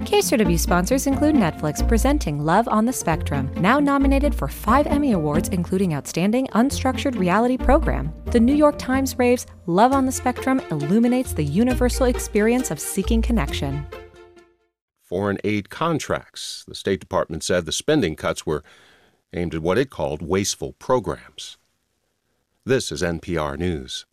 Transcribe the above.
KSRW sponsors include Netflix presenting Love on the Spectrum, now nominated for 5 Emmy Awards, including Outstanding Unstructured Reality Program. The New York Times raves Love on the Spectrum illuminates the universal experience of seeking connection. Foreign aid contracts. The State Department said the spending cuts were aimed at what it called wasteful programs. This is NPR News.